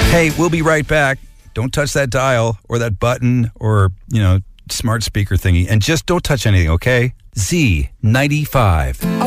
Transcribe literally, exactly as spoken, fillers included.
Hey, we'll be right back. Don't touch that dial or that button or, you know, smart speaker thingy. And just don't touch anything, okay? Z ninety-five.